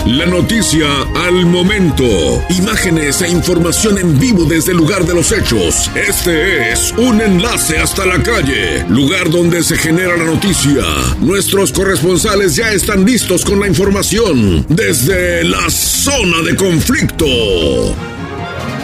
La noticia al momento. Imágenes e información en vivo desde el lugar de los hechos. Este es un enlace hasta la calle, lugar donde se genera la noticia. Nuestros corresponsales ya están listos con la información desde la zona de conflicto.